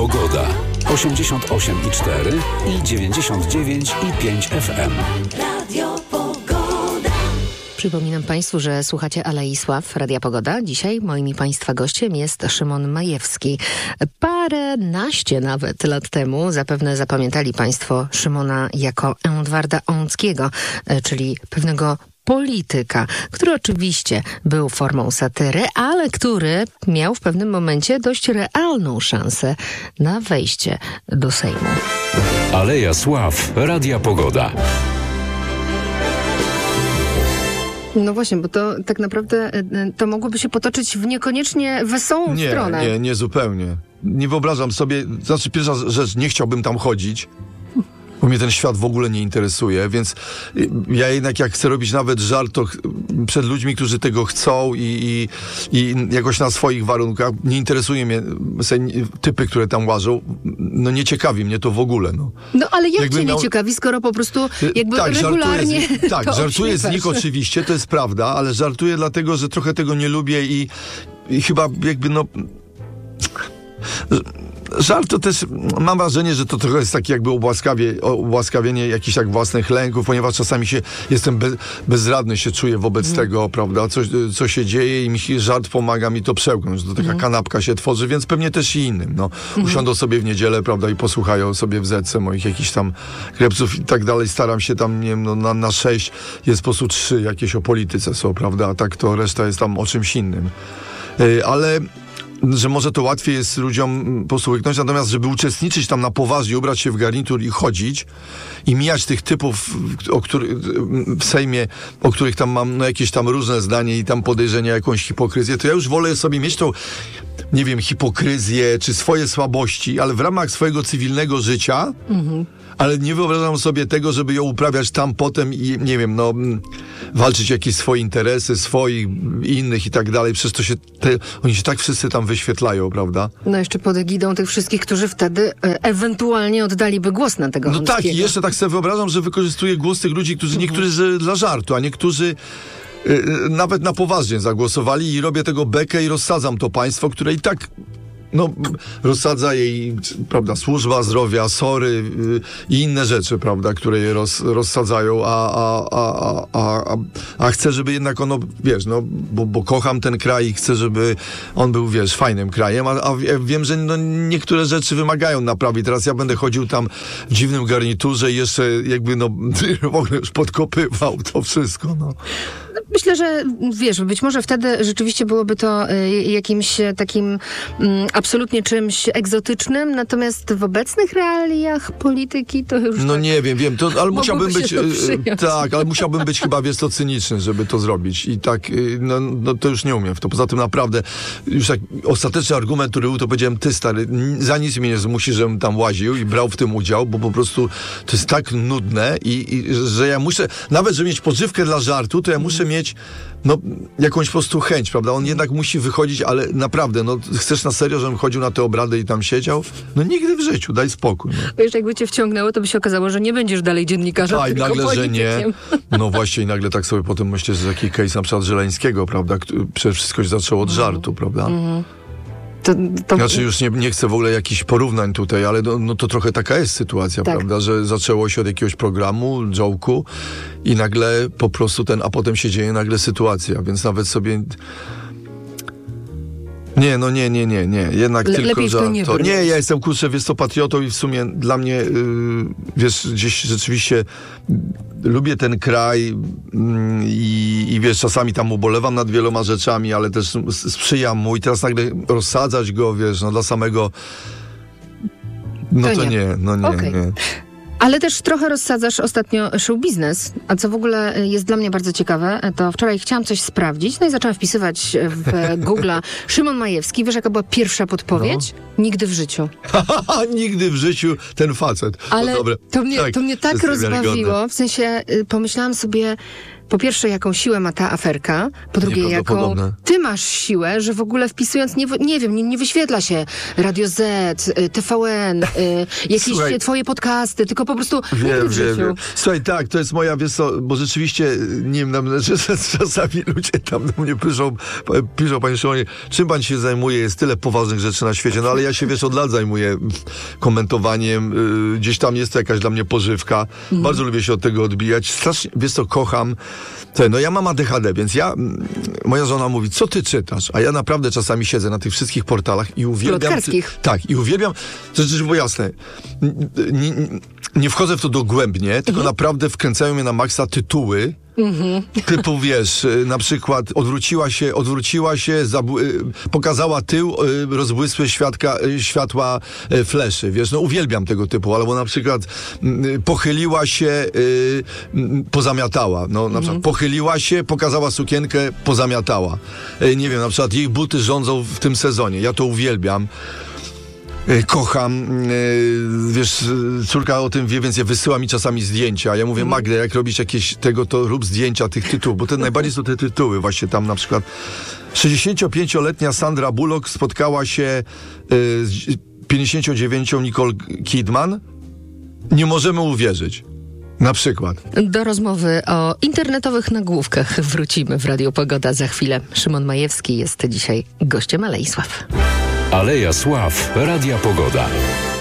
Pogoda. 88,4 i 99,5 FM. Radio Pogoda. Przypominam Państwu, że słuchacie Alei Sław Radia Pogoda. Dzisiaj moim i Państwa gościem jest Szymon Majewski. Paręnaście nawet lat temu zapewne zapamiętali Państwo Szymona jako Edwarda Łąckiego, czyli pewnego polityka, który oczywiście był formą satyry, ale który miał w pewnym momencie dość realną szansę na wejście do Sejmu. Aleja Sław Radia Pogoda. No właśnie, bo to tak naprawdę to mogłoby się potoczyć w niekoniecznie wesołą stronę. Nie zupełnie. Nie wyobrażam sobie, znaczy pierwsza rzecz, nie chciałbym tam chodzić, bo mnie ten świat w ogóle nie interesuje, więc ja jednak jak chcę robić nawet żart, to przed ludźmi, którzy tego chcą i jakoś na swoich warunkach, nie interesuje mnie typy, które tam łażą, no nie ciekawi mnie to w ogóle. No ale jak cię nie ciekawi, skoro po prostu jakby regularnie... Żartuję z nich oczywiście, to jest prawda, ale żartuję dlatego, że trochę tego nie lubię i chyba jakby żart to też, mam wrażenie, że to trochę jest takie jakby ułaskawienie jakichś tak własnych lęków, ponieważ czasami jestem bezradny, się czuję wobec tego, prawda, co się dzieje i żart pomaga mi to przełknąć, to taka kanapka się tworzy, więc pewnie też i innym, usiądą sobie w niedzielę, prawda, i posłuchają sobie w Zetce moich jakichś tam krepsów i tak dalej, staram się tam, nie wiem, na 6 jest po prostu 3 jakieś o polityce są, prawda, a tak to reszta jest tam o czymś innym. Ale że może to łatwiej jest ludziom po prostu łyknąć, natomiast żeby uczestniczyć tam na poważnie, ubrać się w garnitur i chodzić i mijać tych typów, w Sejmie, o których tam mam jakieś tam różne zdanie i tam podejrzenia, jakąś hipokryzję, to ja już wolę sobie mieć tą, nie wiem, hipokryzję czy swoje słabości, ale w ramach swojego cywilnego życia, ale nie wyobrażam sobie tego, żeby ją uprawiać tam potem i, nie wiem, walczyć o jakieś swoje interesy, swoich, innych i tak dalej. Przecież to oni się tak wszyscy tam wyświetlają, prawda? No jeszcze pod egidą tych wszystkich, którzy wtedy ewentualnie oddaliby głos na tego Łąckiego. Tak, i jeszcze tak sobie wyobrażam, że wykorzystuje głos tych ludzi, którzy niektórzy dla żartu, a niektórzy nawet na poważnie zagłosowali i robię tego bekę i rozsadzam to państwo, które i tak rozsadza jej, prawda, służba zdrowia, SOR-y i inne rzeczy, prawda, które je rozsadzają, a chcę, żeby jednak ono, wiesz, bo kocham ten kraj i chcę, żeby on był, wiesz, fajnym krajem, a wiem, że niektóre rzeczy wymagają naprawy. Teraz ja będę chodził tam w dziwnym garniturze i jeszcze jakby, w ogóle już podkopywał to wszystko, Myślę, że wiesz, być może wtedy rzeczywiście byłoby to jakimś takim absolutnie czymś egzotycznym, natomiast w obecnych realiach polityki to już nie wiem, ale musiałbym być ale musiałbym być chyba, wiesz, to cyniczny, żeby to zrobić i tak, to już nie umiem w to. Poza tym naprawdę, już tak ostateczny argument, który był, to powiedziałem, ty stary, za nic mnie nie zmusi, żebym tam łaził i brał w tym udział, bo po prostu to jest tak nudne i że ja muszę, nawet żeby mieć pożywkę dla żartu, to ja muszę mieć jakąś po prostu chęć, prawda? On jednak musi wychodzić, ale naprawdę, chcesz na serio, żebym chodził na te obrady i tam siedział? Nigdy w życiu, daj spokój. Wiesz, jakby cię wciągnęło, to by się okazało, że nie będziesz dalej dziennikarzem, tylko nagle, politykiem. że nie. Właśnie i nagle tak sobie potem myślę, że taki case na przykład Żeleńskiego, prawda? Przecież wszystko się zaczęło od żartu, prawda? Znaczy już nie chcę w ogóle jakichś porównań tutaj, ale to trochę taka jest sytuacja, prawda, że zaczęło się od jakiegoś programu, joke'u i nagle po prostu a potem się dzieje nagle sytuacja, więc nawet sobie... Nie. Jednak tylko, że ja jestem, wiesz co, patriotą i w sumie dla mnie, wiesz, gdzieś rzeczywiście lubię ten kraj i wiesz, czasami tam ubolewam nad wieloma rzeczami, ale też sprzyjam mu i teraz nagle rozsadzać go, wiesz, dla samego... to nie. Ale też trochę rozsadzasz ostatnio show biznes, a co w ogóle jest dla mnie bardzo ciekawe, to wczoraj chciałam coś sprawdzić, i zaczęłam wpisywać w Google'a Szymon Majewski. Wiesz, jaka była pierwsza podpowiedź? Nigdy w życiu. Nigdy w życiu ten facet. Ale to mnie tak rozbawiło, w sensie pomyślałam sobie, po pierwsze, jaką siłę ma ta aferka, po drugie, jaką ty masz siłę, że w ogóle wpisując, nie wyświetla się Radio Z, TVN, jakieś twoje podcasty, tylko po prostu Wiem. Słuchaj, tak, to jest moja, wiesz co, bo rzeczywiście, nie wiem, że czasami ludzie tam do mnie piszą, panie Szymonie, czym pan się zajmuje? Jest tyle poważnych rzeczy na świecie, no ale ja się, wiesz, od lat zajmuję komentowaniem, gdzieś tam jest to jakaś dla mnie pożywka, bardzo lubię się od tego odbijać, strasznie, wiesz co, kocham. No ja mam ADHD, więc moja żona mówi, co ty czytasz? A ja naprawdę czasami siedzę na tych wszystkich portalach i uwielbiam... Plotkarskich. Tak, i uwielbiam, żeby było jasne, nie wchodzę w to dogłębnie, tylko naprawdę wkręcają mnie na maksa tytuły, typu, wiesz, na przykład odwróciła się, pokazała tył, rozbłysłe światła fleszy, wiesz, no uwielbiam tego typu, albo na przykład pochyliła się, pozamiatała, no na przykład pochyliła się, pokazała sukienkę, pozamiatała. Nie wiem, na przykład jej buty rządzą w tym sezonie, ja to uwielbiam. Kocham, wiesz, córka o tym wie, więc ja wysyła mi czasami zdjęcia. Ja mówię, Magda, jak robisz jakieś tego, to rób zdjęcia tych tytułów, bo najbardziej są te tytuły. Właśnie tam na przykład 65-letnia Sandra Bullock spotkała się z 59 Nicole Kidman. Nie możemy uwierzyć. Na przykład. Do rozmowy o internetowych nagłówkach wrócimy w Radiu Pogoda za chwilę. Szymon Majewski jest dzisiaj gościem Alei Sław. Aleja Sław, Radia Pogoda.